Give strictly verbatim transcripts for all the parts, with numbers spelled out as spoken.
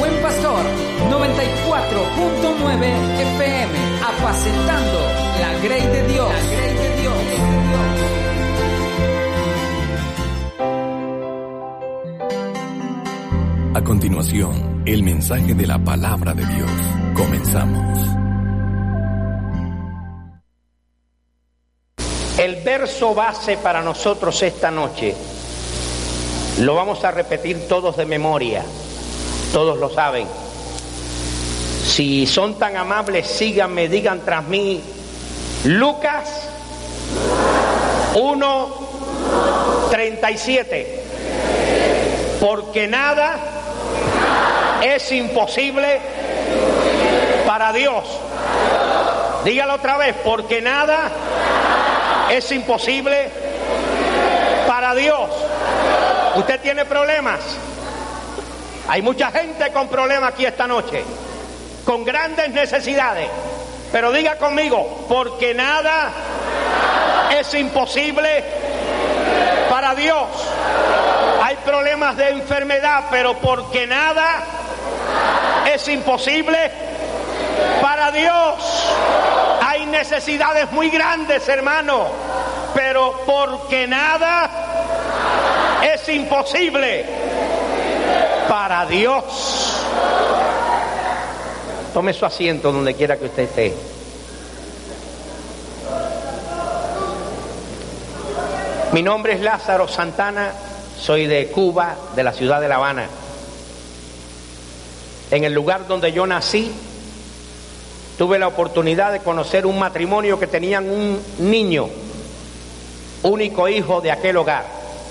buen pastor, noventa y cuatro punto nueve F M, apacentando la grey de Dios. La grey de Dios. A continuación, el mensaje de la palabra de Dios. Comenzamos. El verso base para nosotros esta noche lo vamos a repetir todos de memoria, todos lo saben. Si son tan amables, síganme, digan tras mí: Lucas uno, treinta y siete. Porque nada es imposible para Dios. Dígalo otra vez: porque nada es imposible para Dios. ¿Usted tiene problemas? Hay mucha gente con problemas aquí esta noche, con grandes necesidades. Pero diga conmigo: porque nada es imposible para Dios. Hay problemas de enfermedad, pero porque nada es imposible para Dios. Hay necesidades muy grandes, hermano, pero porque nada es imposible para Dios. Tome su asiento donde quiera que usted esté. Mi nombre es Lázaro Santana, soy de Cuba, de la ciudad de La Habana. En el lugar donde yo nací, tuve la oportunidad de conocer un matrimonio que tenían un niño, único hijo de aquel hogar.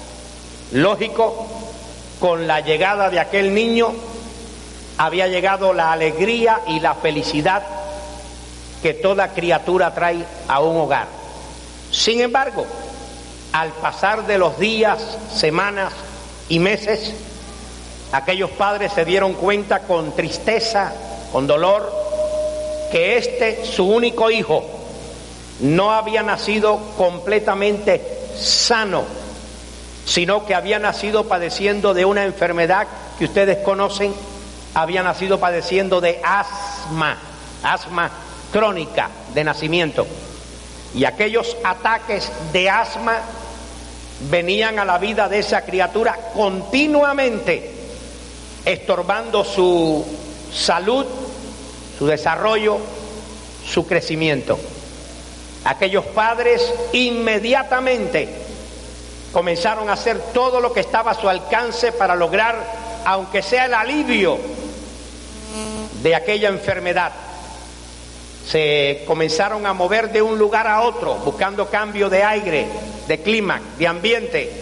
Lógico, con la llegada de aquel niño había llegado la alegría y la felicidad que toda criatura trae a un hogar. Sin embargo, al pasar de los días, semanas y meses, aquellos padres se dieron cuenta con tristeza, con dolor, que este, su único hijo, no había nacido completamente sano, sino que había nacido padeciendo de una enfermedad que ustedes conocen. Había nacido padeciendo de asma, asma crónica de nacimiento. Y aquellos ataques de asma venían a la vida de esa criatura continuamente, estorbando su salud, su desarrollo, su crecimiento. Aquellos padres inmediatamente comenzaron a hacer todo lo que estaba a su alcance para lograr, aunque sea el alivio de aquella enfermedad. Se comenzaron a mover de un lugar a otro, buscando cambio de aire, de clima, de ambiente.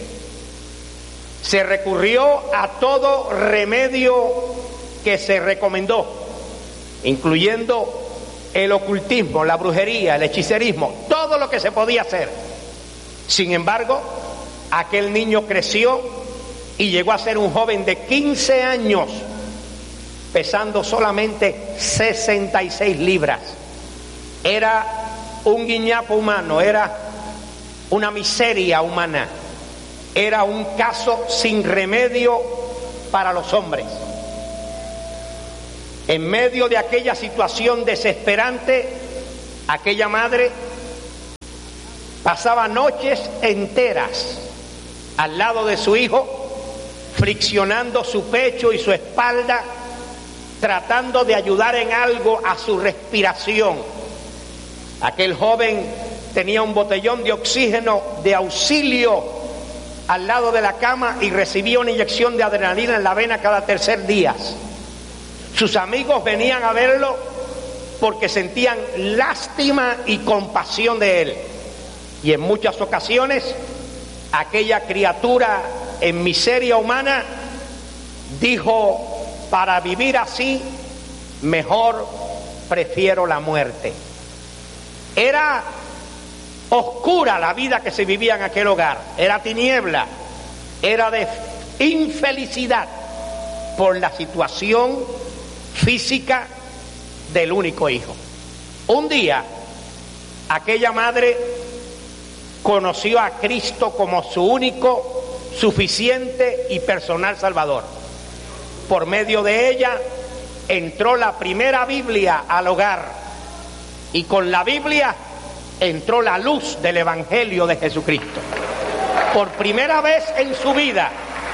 Se recurrió a todo remedio que se recomendó, incluyendo el ocultismo, la brujería, el hechicerismo, todo lo que se podía hacer. Sin embargo, aquel niño creció y llegó a ser un joven de quince años, pesando solamente sesenta y seis libras. Era un guiñapo humano, era una miseria humana, era un caso sin remedio para los hombres. En medio de aquella situación desesperante, aquella madre pasaba noches enteras al lado de su hijo, friccionando su pecho y su espalda, tratando de ayudar en algo a su respiración. Aquel joven tenía un botellón de oxígeno de auxilio al lado de la cama y recibía una inyección de adrenalina en la vena cada tercer día. Sus amigos venían a verlo porque sentían lástima y compasión de él. Y en muchas ocasiones, aquella criatura en miseria humana dijo: para vivir así, mejor prefiero la muerte. Era oscura la vida que se vivía en aquel hogar, era tiniebla, era de infelicidad por la situación física del único hijo. Un día, aquella madre conoció a Cristo como su único, suficiente y personal Salvador. Por medio de ella, entró la primera Biblia al hogar, y con la Biblia entró la luz del Evangelio de Jesucristo. Por primera vez en su vida,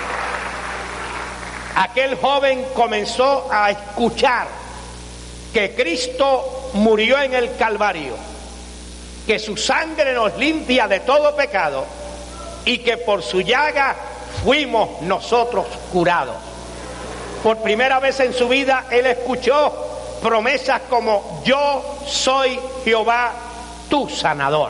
aquel joven comenzó a escuchar que Cristo murió en el Calvario, que su sangre nos limpia de todo pecado y que por su llaga fuimos nosotros curados. Por primera vez en su vida él escuchó promesas como: yo soy Jehová tu sanador.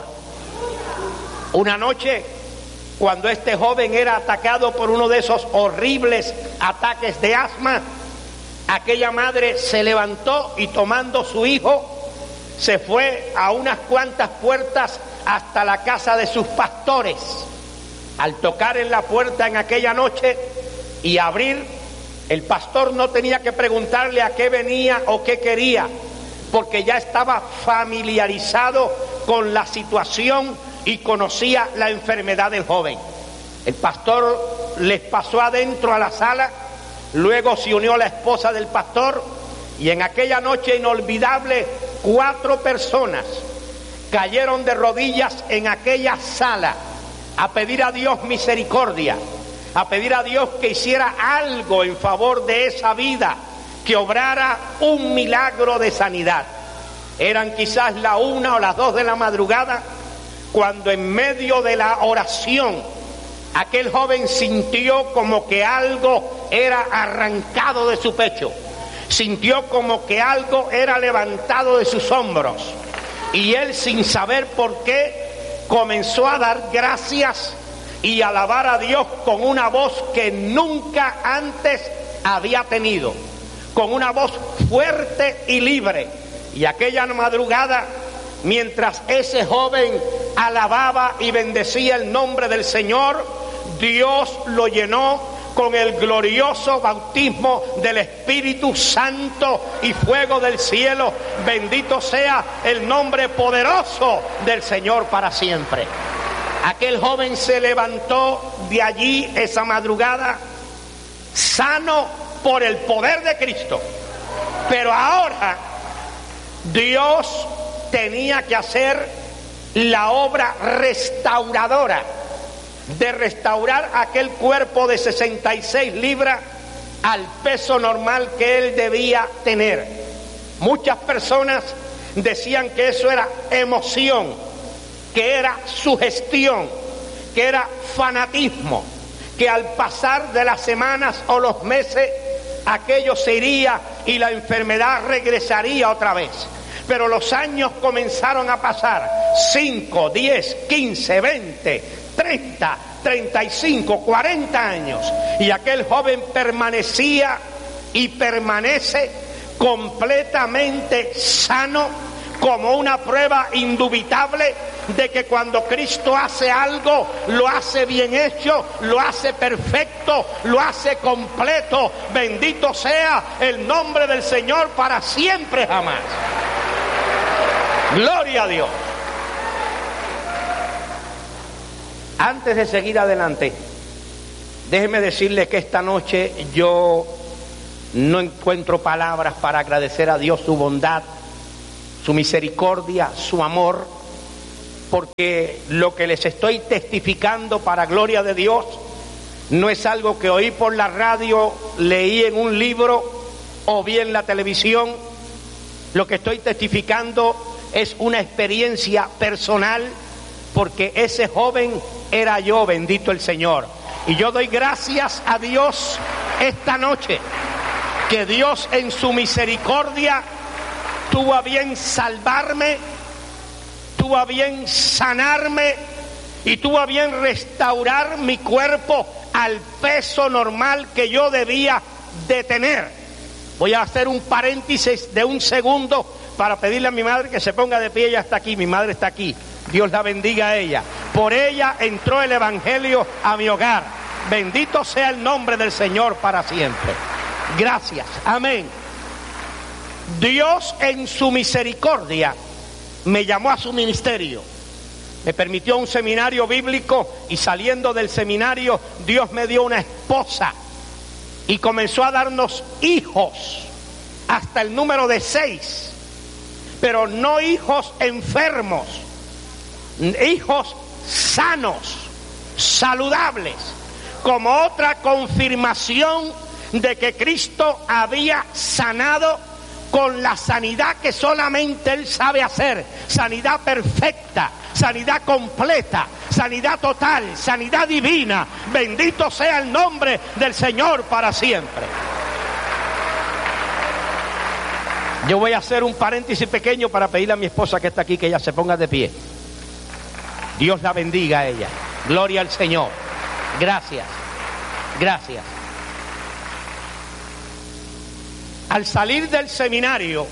Una noche, cuando este joven era atacado por uno de esos horribles ataques de asma, aquella madre se levantó y, tomando su hijo, se fue a unas cuantas puertas hasta la casa de sus pastores. Al tocar en la puerta en aquella noche y abrir, el pastor no tenía que preguntarle a qué venía o qué quería, porque ya estaba familiarizado con la situación y conocía la enfermedad del joven. El pastor les pasó adentro a la sala, luego se unió la esposa del pastor, y en aquella noche inolvidable, cuatro personas cayeron de rodillas en aquella sala a pedir a Dios misericordia, a pedir a Dios que hiciera algo en favor de esa vida, que obrara un milagro de sanidad. Eran quizás la una o las dos de la madrugada, cuando en medio de la oración aquel joven sintió como que algo era arrancado de su pecho, sintió como que algo era levantado de sus hombros, y él, sin saber por qué, comenzó a dar gracias y alabar a Dios con una voz que nunca antes había tenido, con una voz fuerte y libre. Y aquella madrugada, mientras ese joven alababa y bendecía el nombre del Señor, Dios lo llenó con el glorioso bautismo del Espíritu Santo y fuego del cielo. Bendito sea el nombre poderoso del Señor para siempre. Aquel joven se levantó de allí esa madrugada sano por el poder de Cristo. Pero ahora Dios tenía que hacer la obra restauradora de restaurar aquel cuerpo de sesenta y seis libras al peso normal que él debía tener. Muchas personas decían que eso era emoción, que era sugestión, que era fanatismo, que al pasar de las semanas o los meses aquello se iría y la enfermedad regresaría otra vez. Pero los años comenzaron a pasar, cinco, diez, quince, veinte, treinta, treinta y cinco, cuarenta años, y aquel joven permanecía y permanece completamente sano, como una prueba indubitable de que cuando Cristo hace algo, lo hace bien hecho, lo hace perfecto, lo hace completo. Bendito sea el nombre del Señor para siempre jamás. Gloria a Dios. Antes de seguir adelante, déjeme decirle que esta noche yo no encuentro palabras para agradecer a Dios su bondad, su misericordia, su amor, porque lo que les estoy testificando para gloria de Dios no es algo que oí por la radio, leí en un libro o vi en la televisión. Lo que estoy testificando es una experiencia personal, porque ese joven era yo, bendito el Señor. Y yo doy gracias a Dios esta noche, que Dios en su misericordia tuvo a bien salvarme, tuvo a bien sanarme y tuvo a bien restaurar mi cuerpo al peso normal que yo debía de tener. Voy a hacer un paréntesis de un segundo para pedirle a mi madre que se ponga de pie. Ella está aquí, mi madre está aquí. Dios la bendiga a ella. Por ella entró el Evangelio a mi hogar. Bendito sea el nombre del Señor para siempre. Gracias. Amén. Dios en su misericordia me llamó a su ministerio. Me permitió un seminario bíblico y saliendo del seminario Dios me dio una esposa y comenzó a darnos hijos. hasta el número de seis, pero no hijos enfermos, hijos sanos, saludables, como otra confirmación de que Cristo había sanado con la sanidad que solamente Él sabe hacer, sanidad perfecta, sanidad completa, sanidad total, sanidad divina. Bendito sea el nombre del Señor para siempre. Yo voy a hacer un paréntesis pequeño para pedirle a mi esposa que está aquí que ella se ponga de pie. Dios la bendiga a ella. Gloria al Señor. Gracias. Gracias. Al salir del seminario,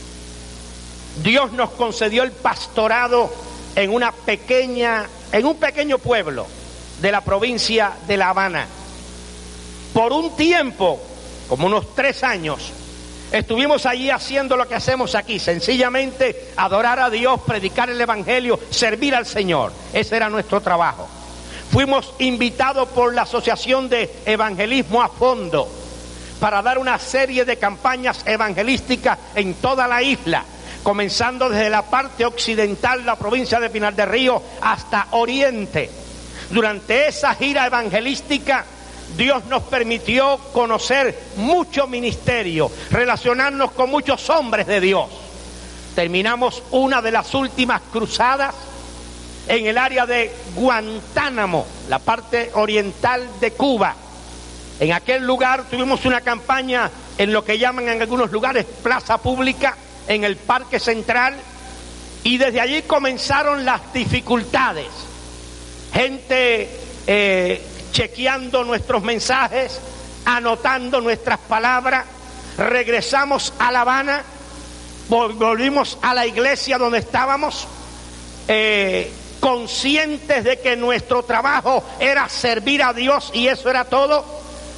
Dios nos concedió el pastorado en una pequeña, en un pequeño pueblo de la provincia de La Habana. Por un tiempo, como unos tres años, estuvimos allí haciendo lo que hacemos aquí, sencillamente adorar a Dios, predicar el Evangelio, servir al Señor. Ese era nuestro trabajo. Fuimos invitados por la Asociación de Evangelismo a Fondo para dar una serie de campañas evangelísticas en toda la isla, comenzando desde la parte occidental, la provincia de Pinar del Río, hasta Oriente. Durante esa gira evangelística, Dios nos permitió conocer mucho ministerio, relacionarnos con muchos hombres de Dios. Terminamos una de las últimas cruzadas en el área de Guantánamo, la parte oriental de Cuba. En aquel lugar tuvimos una campaña en lo que llaman en algunos lugares plaza pública, en el Parque Central, y desde allí comenzaron las dificultades. Gente eh, chequeando nuestros mensajes, anotando nuestras palabras. Regresamos a La Habana, volvimos a la iglesia donde estábamos, eh, conscientes de que nuestro trabajo era servir a Dios y eso era todo,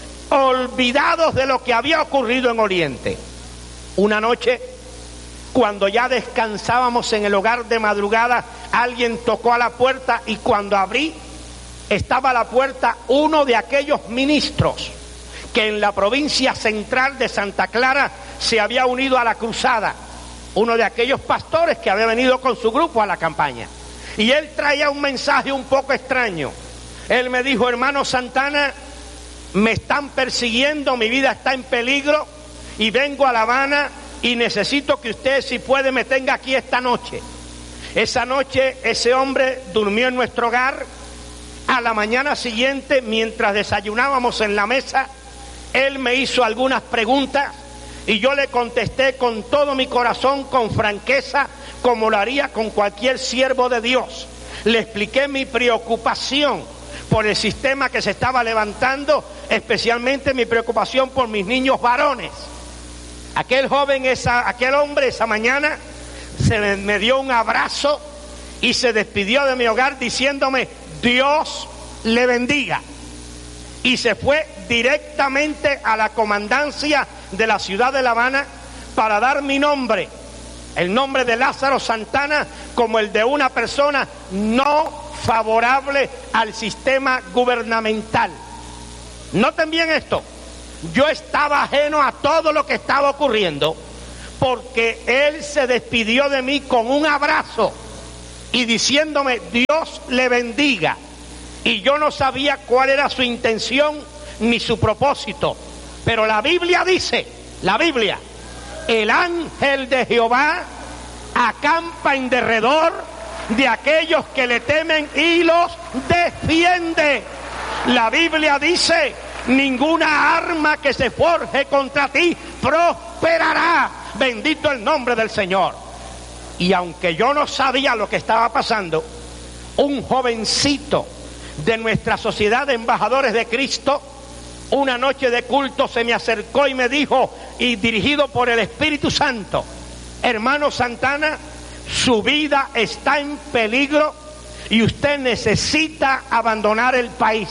olvidados de lo que había ocurrido en Oriente. Una noche, cuando ya descansábamos en el hogar de madrugada, alguien tocó a la puerta y cuando abrí, estaba a la puerta uno de aquellos ministros que en la provincia central de Santa Clara se había unido a la cruzada, uno de aquellos pastores que había venido con su grupo a la campaña. Y él traía un mensaje un poco extraño. Él me dijo: hermano Santana, me están persiguiendo, mi vida está en peligro y vengo a La Habana y necesito que usted, si puede, me tenga aquí esta noche. Esa noche ese hombre durmió en nuestro hogar. A la mañana siguiente, mientras desayunábamos en la mesa, él me hizo algunas preguntas y yo le contesté con todo mi corazón, con franqueza, como lo haría con cualquier siervo de Dios. Le expliqué mi preocupación por el sistema que se estaba levantando, especialmente mi preocupación por mis niños varones. Aquel joven, esa, aquel hombre esa mañana se me, me dio un abrazo y se despidió de mi hogar diciéndome: Dios le bendiga. Y se fue directamente a la comandancia de la ciudad de La Habana para dar mi nombre, el nombre de Lázaro Santana, como el de una persona no favorable al sistema gubernamental. Noten bien esto: yo estaba ajeno a todo lo que estaba ocurriendo porque él se despidió de mí con un abrazo y diciéndome: Dios le bendiga. Y yo no sabía cuál era su intención ni su propósito, pero la Biblia dice, la Biblia, el ángel de Jehová acampa en derredor de aquellos que le temen y los defiende. La Biblia dice: ninguna arma que se forje contra ti prosperará. Bendito el nombre del Señor. Y aunque yo no sabía lo que estaba pasando, un jovencito de nuestra sociedad de embajadores de Cristo, una noche de culto se me acercó y me dijo, y dirigido por el Espíritu Santo: hermano Santana, su vida está en peligro y usted necesita abandonar el país.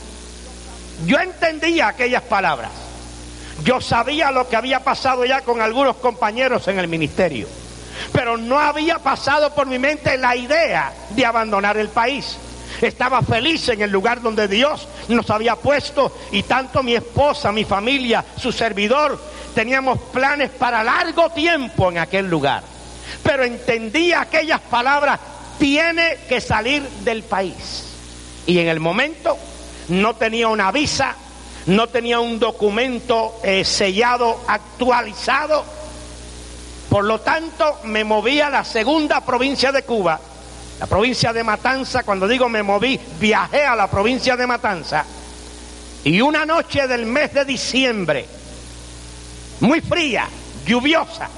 Yo entendía aquellas palabras. Yo sabía lo que había pasado ya con algunos compañeros en el ministerio, pero no había pasado por mi mente la idea de abandonar el país. Estaba feliz en el lugar donde Dios nos había puesto, y tanto mi esposa, mi familia, su servidor, teníamos planes para largo tiempo en aquel lugar, pero entendí aquellas palabras: tiene que salir del país. Y en el momento no tenía una visa, no tenía un documento eh, sellado, actualizado. Por lo tanto, me moví a la segunda provincia de Cuba, la provincia de Matanza. Cuando digo me moví, viajé a la provincia de Matanza. Y una noche del mes de diciembre, muy fría, lluviosa,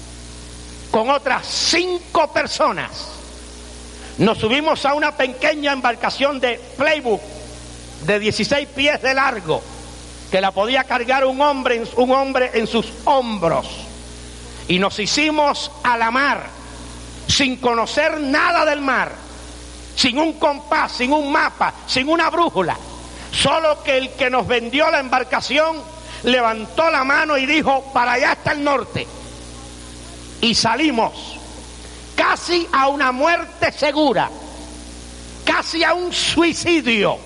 con otras cinco personas, nos subimos a una pequeña embarcación de playbook de dieciséis pies de largo, que la podía cargar un hombre, un hombre en sus hombros. Y nos hicimos a la mar, sin conocer nada del mar, sin un compás, sin un mapa, sin una brújula. Solo que el que nos vendió la embarcación levantó la mano y dijo: para allá está el norte. Y salimos casi a una muerte segura, casi a un suicidio,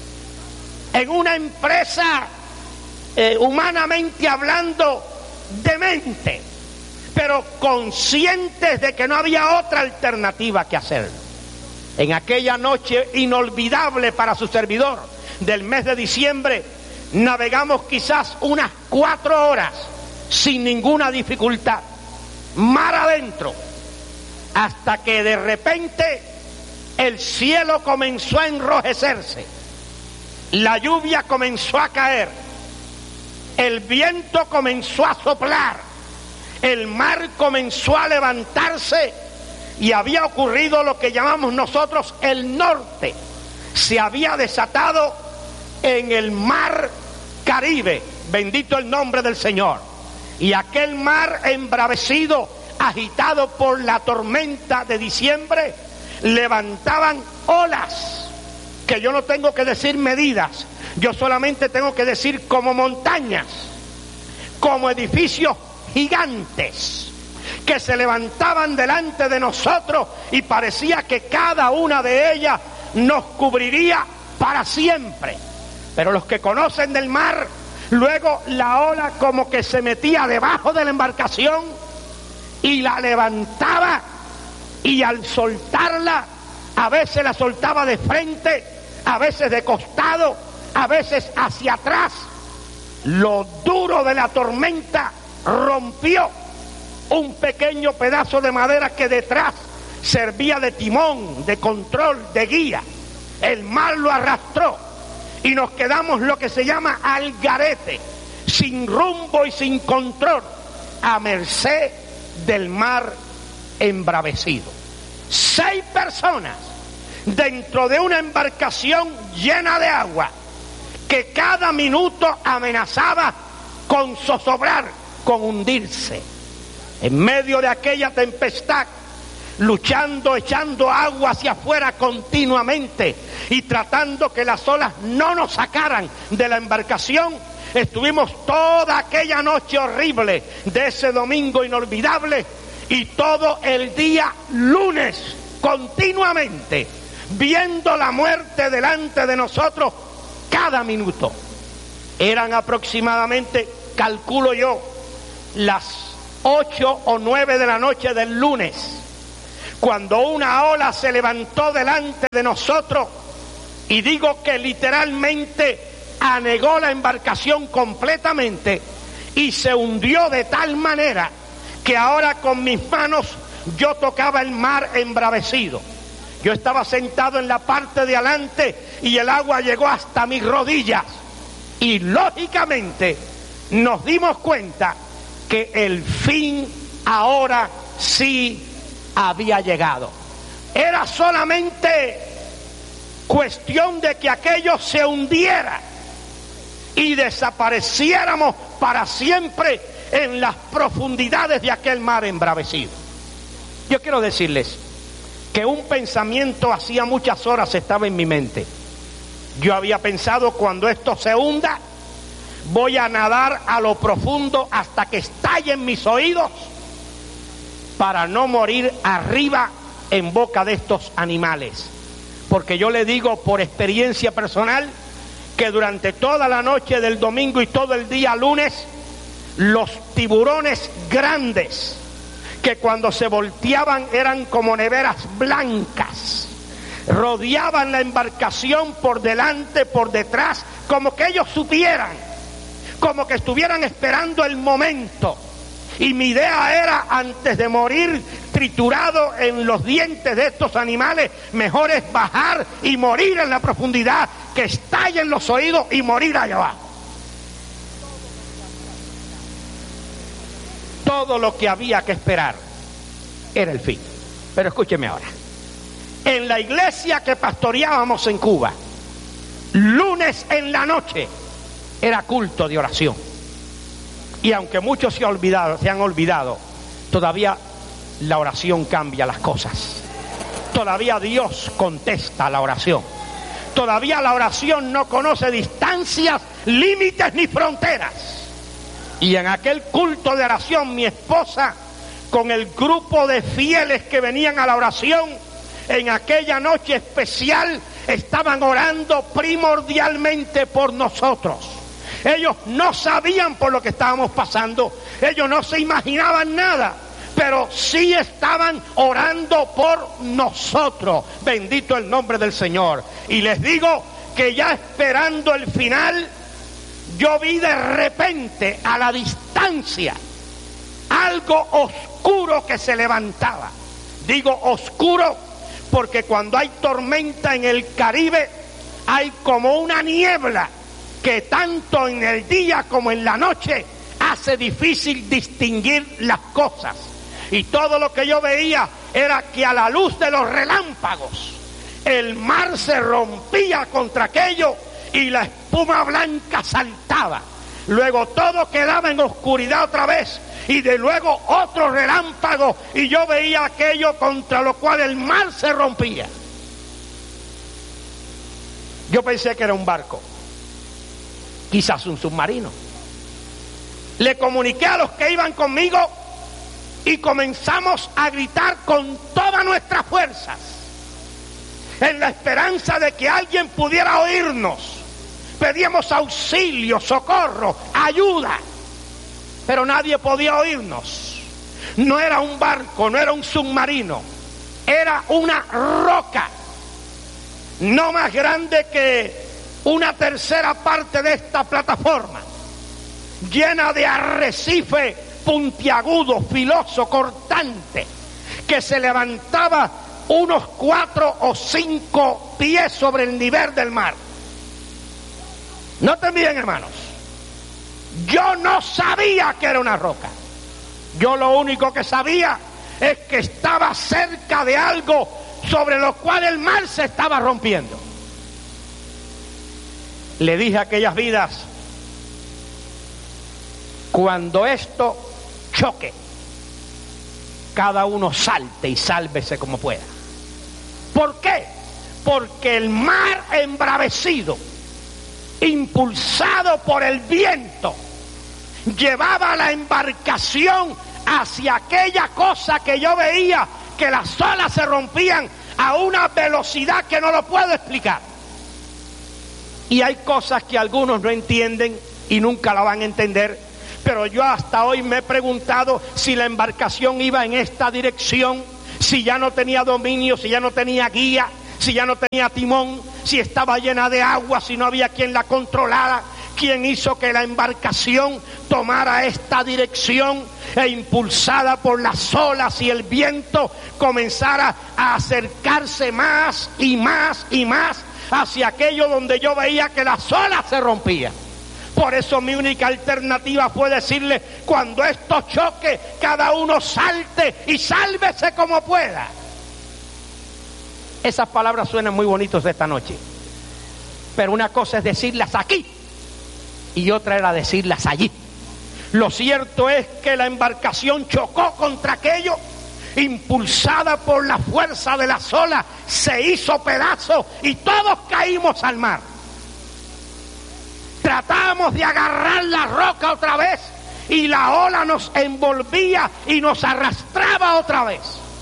en una empresa eh, humanamente hablando demente, pero conscientes de que no había otra alternativa que hacerlo. En aquella noche inolvidable para su servidor del mes de diciembre, navegamos quizás unas cuatro horas sin ninguna dificultad, mar adentro, hasta que de repente el cielo comenzó a enrojecerse, la lluvia comenzó a caer, el viento comenzó a soplar, el mar comenzó a levantarse y había ocurrido lo que llamamos nosotros el norte. Se había desatado en el mar Caribe, bendito el nombre del Señor. Y aquel mar embravecido, agitado por la tormenta de diciembre, levantaban olas, que yo no tengo que decir medidas, yo solamente tengo que decir como montañas, como edificios gigantes, que se levantaban delante de nosotros y parecía que cada una de ellas nos cubriría para siempre. Pero los que conocen del mar, luego la ola como que se metía debajo de la embarcación y la levantaba, y al soltarla, a veces la soltaba de frente, a veces de costado, a veces hacia atrás. Lo duro de la tormenta rompió un pequeño pedazo de madera que detrás servía de timón, de control, de guía. El mar lo arrastró y nos quedamos lo que se llama al garete, sin rumbo y sin control, a merced del mar embravecido. Seis personas dentro de una embarcación llena de agua que cada minuto amenazaba con zozobrar, con hundirse. En medio de aquella tempestad, luchando, echando agua hacia afuera continuamente y tratando que las olas no nos sacaran de la embarcación, estuvimos toda aquella noche horrible de ese domingo inolvidable y todo el día lunes continuamente viendo la muerte delante de nosotros cada minuto. Eran aproximadamente, calculo yo, las ocho o nueve de la noche del lunes, cuando una ola se levantó delante de nosotros, y digo que literalmente anegó la embarcación completamente y se hundió de tal manera que ahora con mis manos yo tocaba el mar embravecido. Yo estaba sentado en la parte de adelante y el agua llegó hasta mis rodillas, y lógicamente nos dimos cuenta que el fin ahora sí había llegado. Era solamente cuestión de que aquello se hundiera y desapareciéramos para siempre en las profundidades de aquel mar embravecido. Yo quiero decirles que un pensamiento hacía muchas horas estaba en mi mente. Yo había pensado, cuando esto se hunda, voy a nadar a lo profundo hasta que estallen mis oídos para no morir arriba en boca de estos animales. Porque yo le digo por experiencia personal que durante toda la noche del domingo y todo el día lunes los tiburones grandes, que cuando se volteaban eran como neveras blancas, rodeaban la embarcación por delante, por detrás, como que ellos supieran, como que estuvieran esperando el momento. Y mi idea era, antes de morir triturado en los dientes de estos animales, mejor es bajar y morir en la profundidad, que estallen los oídos y morir allá abajo. Todo lo que había que esperar era el fin. Pero escúcheme ahora. En la iglesia que pastoreábamos en Cuba, lunes en la noche era culto de oración. Y aunque muchos se han olvidado, se han olvidado, todavía la oración cambia las cosas. Todavía Dios contesta la oración. Todavía la oración no conoce distancias, límites ni fronteras. Y en aquel culto de oración, mi esposa, con el grupo de fieles que venían a la oración, en aquella noche especial, estaban orando primordialmente por nosotros. Ellos no sabían por lo que estábamos pasando, ellos no se imaginaban nada, pero sí estaban orando por nosotros. Bendito el nombre del Señor. Y les digo que ya esperando el final, yo vi de repente a la distancia algo oscuro que se levantaba. Digo oscuro porque cuando hay tormenta en el Caribe hay como una niebla que tanto en el día como en la noche hace difícil distinguir las cosas. Y todo lo que yo veía era que a la luz de los relámpagos el mar se rompía contra aquello y la espuma blanca saltaba. Luego todo quedaba en oscuridad otra vez y de luego otro relámpago y yo veía aquello contra lo cual el mar se rompía. Yo pensé que era un barco, quizás un submarino. Le comuniqué a los que iban conmigo y comenzamos a gritar con todas nuestras fuerzas, en la esperanza de que alguien pudiera oírnos. Pedíamos auxilio, socorro, ayuda, pero nadie podía oírnos. No era un barco, no era un submarino, era una roca, no más grande que una tercera parte de esta plataforma, llena de arrecife puntiagudo, filoso, cortante, que se levantaba unos cuatro o cinco pies sobre el nivel del mar. Noten bien, hermanos, yo no sabía que era una roca. Yo lo único que sabía es que estaba cerca de algo sobre lo cual el mar se estaba rompiendo. Le dije a aquellas vidas, cuando esto choque, cada uno salte y sálvese como pueda. ¿Por qué? Porque el mar embravecido, impulsado por el viento, llevaba la embarcación hacia aquella cosa que yo veía, que las olas se rompían a una velocidad que no lo puedo explicar. Y hay cosas que algunos no entienden y nunca la van a entender, pero yo hasta hoy me he preguntado si la embarcación iba en esta dirección, si ya no tenía dominio, si ya no tenía guía, si ya no tenía timón, si estaba llena de agua, si no había quien la controlara, quién hizo que la embarcación tomara esta dirección e impulsada por las olas y el viento comenzara a acercarse más y más y más hacia aquello donde yo veía que las olas se rompían. Por eso mi única alternativa fue decirle, cuando esto choque, cada uno salte y sálvese como pueda. Esas palabras suenan muy bonitos esta noche, pero una cosa es decirlas aquí y otra era decirlas allí. Lo cierto es que la embarcación chocó contra aquello, impulsada por la fuerza de las olas, se hizo pedazo y todos caímos al mar. Tratamos de agarrar la roca otra vez y la ola nos envolvía y nos arrastraba otra vez.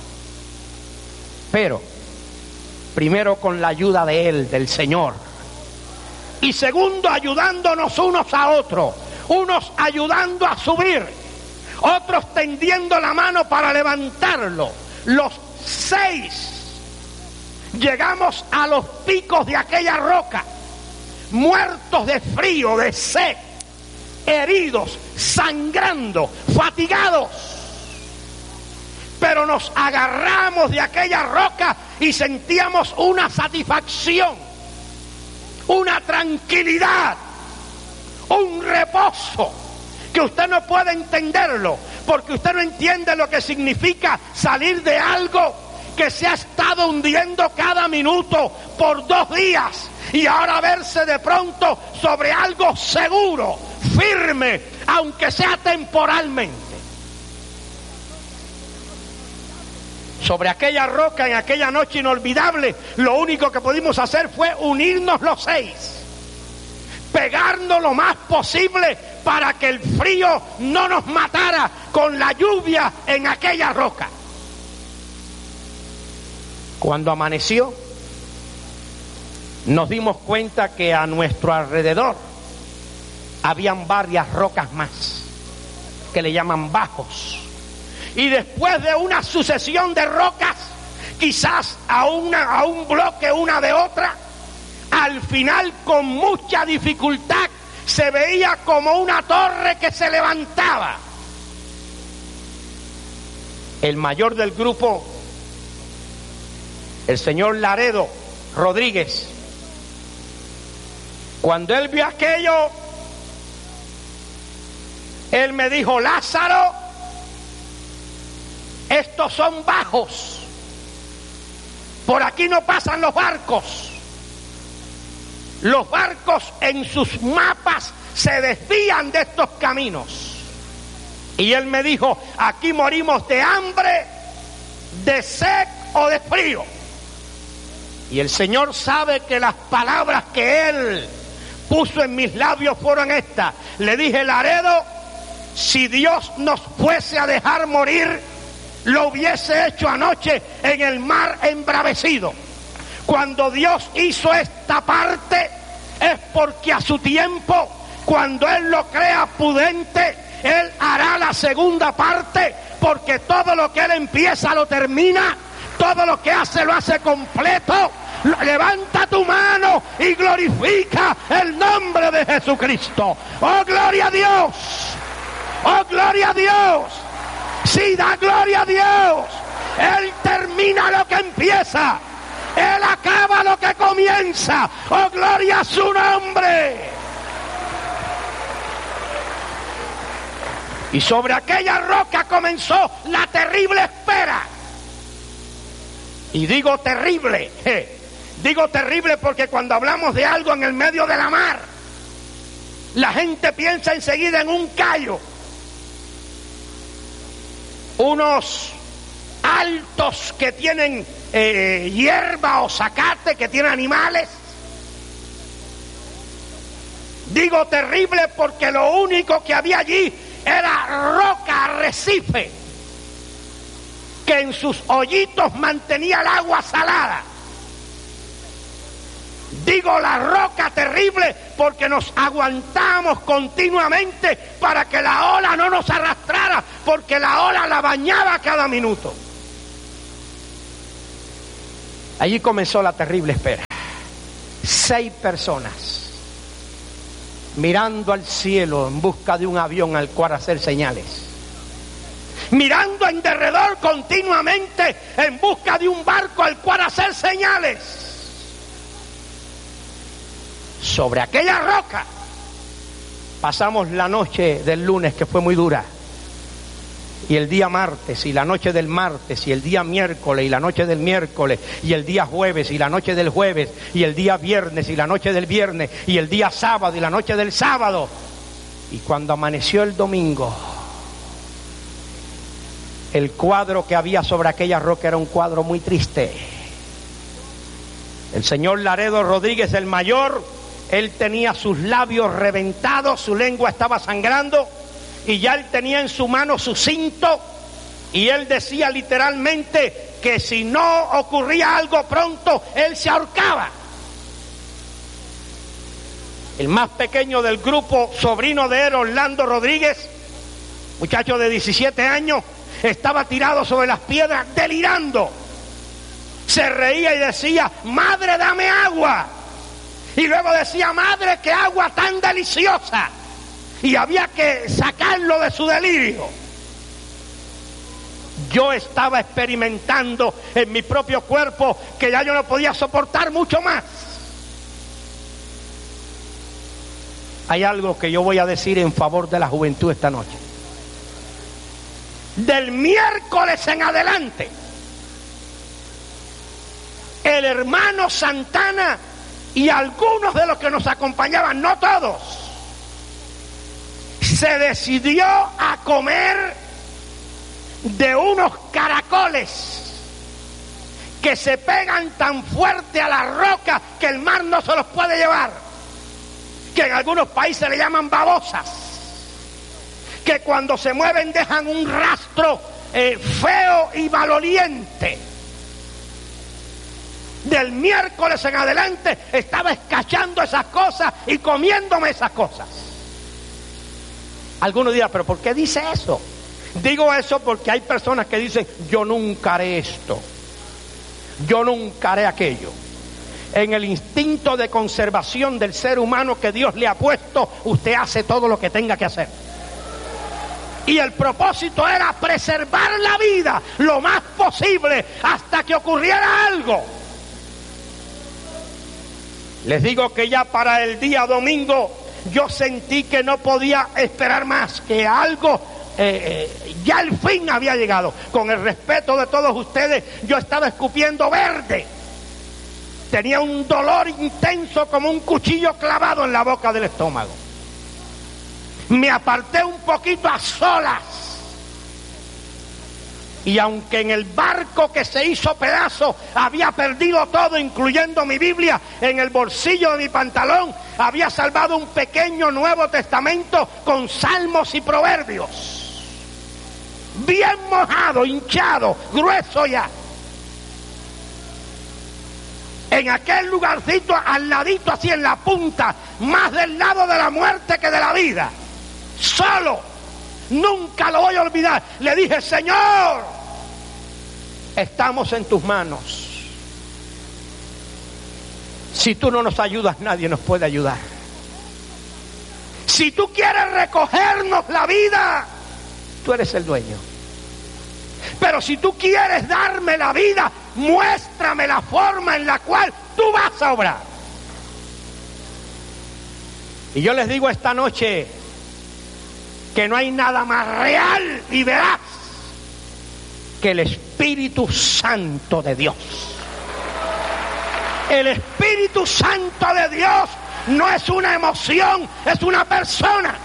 Pero primero con la ayuda de Él, del Señor, y segundo ayudándonos unos a otros, unos ayudando a subir, otros tendiendo la mano para levantarlo. Los seis llegamos a los picos de aquella roca, muertos de frío, de sed, heridos, sangrando, fatigados. Pero nos agarramos de aquella roca y sentíamos una satisfacción, una tranquilidad, un reposo, que usted no puede entenderlo, porque usted no entiende lo que significa salir de algo que se ha estado hundiendo cada minuto por dos días y ahora verse de pronto sobre algo seguro, firme, aunque sea temporalmente. Sobre aquella roca, en aquella noche inolvidable, lo único que pudimos hacer fue unirnos los seis, pegarnos lo más posible para que el frío no nos matara con la lluvia en aquella roca. Cuando amaneció, nos dimos cuenta que a nuestro alrededor habían varias rocas más, que le llaman bajos. Y después de una sucesión de rocas, quizás a, una, a un bloque una de otra, al final con mucha dificultad se veía como una torre que se levantaba. El mayor del grupo, el señor Laredo Rodríguez, cuando él vio aquello, él me dijo: Lázaro, estos son bajos, por aquí no pasan los barcos. Los barcos en sus mapas se desvían de estos caminos. Y él me dijo: aquí morimos de hambre, de sed o de frío. Y el Señor sabe que las palabras que Él puso en mis labios fueron estas. Le dije: Laredo, si Dios nos fuese a dejar morir, lo hubiese hecho anoche en el mar embravecido. Cuando Dios hizo esta parte es porque a su tiempo, cuando Él lo crea prudente, Él hará la segunda parte, porque todo lo que Él empieza lo termina, todo lo que hace lo hace completo. Levanta tu mano y glorifica el nombre de Jesucristo. ¡Oh, gloria a Dios! ¡Oh, gloria a Dios! ¡Sí, da gloria a Dios! Él termina lo que empieza. Él acaba lo que comienza. ¡Oh, gloria a su nombre! Y sobre aquella roca comenzó la terrible espera. Y digo terrible, eh, digo terrible porque cuando hablamos de algo en el medio de la mar, la gente piensa enseguida en un callo, unos altos que tienen eh, hierba o zacate, que tienen animales. Digo terrible porque lo único que había allí era roca, arrecife, que en sus hoyitos mantenía el agua salada. Digo la roca terrible porque nos aguantamos continuamente para que la ola no nos arrastrara, porque la ola la bañaba cada minuto. Allí comenzó la terrible espera. Seis personas mirando al cielo en busca de un avión al cual hacer señales, mirando en derredor continuamente en busca de un barco al cual hacer señales. Sobre aquella roca pasamos la noche del lunes, que fue muy dura, y el día martes, y la noche del martes, y el día miércoles, y la noche del miércoles, y el día jueves, y la noche del jueves, y el día viernes, y la noche del viernes, y el día sábado, y la noche del sábado. Y cuando amaneció el domingo, el cuadro que había sobre aquella roca era un cuadro muy triste. El señor Laredo Rodríguez, el mayor, él tenía sus labios reventados, su lengua estaba sangrando, y ya él tenía en su mano su cinto, y él decía literalmente que si no ocurría algo pronto, él se ahorcaba. el más pequeño del grupo, sobrino de él, Orlando Rodríguez, muchacho de diecisiete años, estaba tirado sobre las piedras delirando. Se reía y decía: madre, dame agua. Y luego decía: madre, qué agua tan deliciosa. Y había que sacarlo de su delirio. Yo estaba experimentando en mi propio cuerpo que ya yo no podía soportar mucho más. Hay algo que yo voy a decir en favor de la juventud esta noche. Del miércoles en adelante, el hermano Santana y algunos de los que nos acompañaban, no todos, se decidió a comer de unos caracoles que se pegan tan fuerte a la roca que el mar no se los puede llevar, que en algunos países le llaman babosas, que cuando se mueven dejan un rastro eh, feo y maloliente. Del miércoles en adelante estaba escachando esas cosas y comiéndome esas cosas. Algunos dirán: ¿pero por qué dice eso? Digo eso porque hay personas que dicen: yo nunca haré esto, yo nunca haré aquello. En el instinto de conservación del ser humano que Dios le ha puesto, usted hace todo lo que tenga que hacer. Y el propósito era preservar la vida lo más posible hasta que ocurriera algo. Les digo que ya para el día domingo yo sentí que no podía esperar más, que algo, eh, eh, ya el fin había llegado. Con el respeto de todos ustedes, yo estaba escupiendo verde. Tenía un dolor intenso como un cuchillo clavado en la boca del estómago. Me aparté un poquito a solas. Y aunque en el barco que se hizo pedazo había perdido todo, incluyendo mi Biblia, en el bolsillo de mi pantalón había salvado un pequeño Nuevo Testamento con salmos y proverbios. Bien mojado, hinchado, grueso ya. En aquel lugarcito, al ladito, así en la punta, más del lado de la muerte que de la vida. Solo, nunca lo voy a olvidar. Le dije: Señor, estamos en tus manos. Si tú no nos ayudas, nadie nos puede ayudar. Si tú quieres recogernos la vida, tú eres el dueño. Pero si tú quieres darme la vida, muéstrame la forma en la cual tú vas a obrar. Y yo les digo esta noche que no hay nada más real y veraz que el Espíritu Santo de Dios. El Espíritu Santo de Dios no es una emoción, es una persona.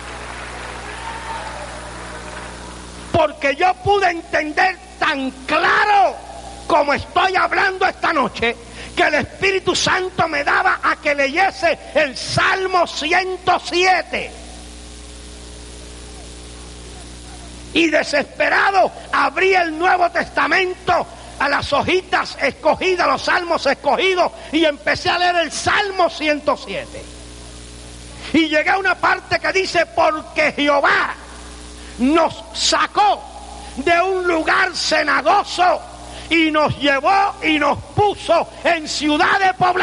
Porque yo pude entender tan claro como estoy hablando esta noche, que el Espíritu Santo me daba a que leyese el Salmo ciento siete. Y desesperado abrí el Nuevo Testamento a las hojitas escogidas, los salmos escogidos, y empecé a leer el Salmo ciento siete. Y llegué a una parte que dice: porque Jehová nos sacó de un lugar cenagoso y nos llevó y nos puso en ciudad de población.